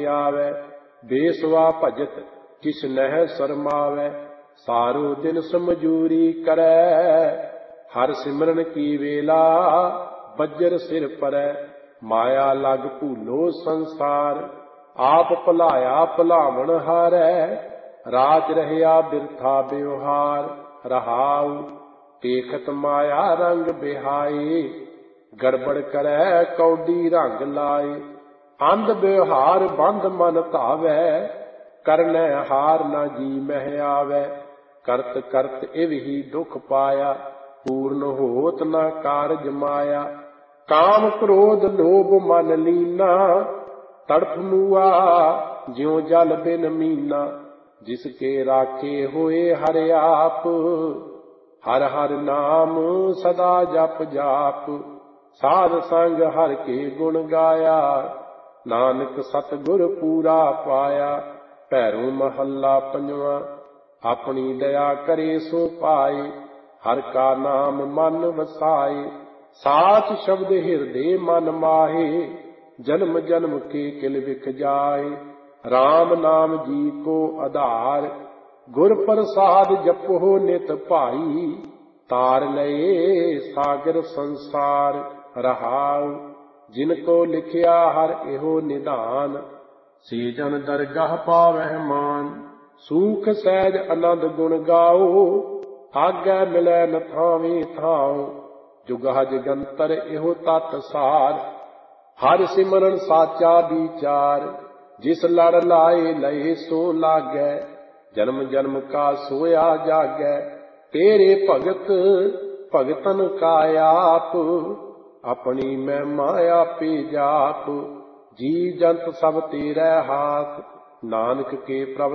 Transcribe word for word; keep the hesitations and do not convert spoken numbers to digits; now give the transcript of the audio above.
के आवे। बेसवा भजत किस नह शरमावे। सारो दिन समझूरी करे। हर सिमरन की वेला बज्र सिर परै। माया लग भूलो संसार। आप भुलाया भुलावण हारै। राज रहया बिरथा ब्यवहार। रहाऊ देखत माया रंग बिहाए। गड़बड़ करे कौडी रंग लाए। अंध व्यवहार बंध मन धावै। करनै हार न जी मह आवे। करत करत इव ही दुख पाया। पूर्ण होत न कारज माया। काम क्रोध लोभ मन लीना। तड़फ मुआ ज्यों जल बिन मीना। जिसके राखे होए हर आप। हर हर नाम सदा जप जाप। साध संग हर के गुण गाया। नानक सतगुर पूरा पाया। भैरो महला पंजवा। अपनी दया करे सो पाए। हर का नाम मन वसाए। साच शब्द हिरदे मन माहे। जन्म जन्म के किल बिख जाए। राम नाम जी को आधार। गुर प्रसाद जपो नित भाई। तार लए सागर संसार। रहाऊ जिनको लिखिया हर एहो निधान। से जन दरगाह पावह मान। सूख सहज आनंद गुण गाओ। आगे मिलै न थावे थाओ। जुगा जगंतर एहो तत सार। हर सिमरन साचा विचार। जिस लड़ लाए लए सो लागै। जन्म जन्म का सोया जागै। तेरे भगत भगतन का आप। अपनी मैं माया पे जाप। जी जंत सब तेरे हाथ। नानक के प्रभ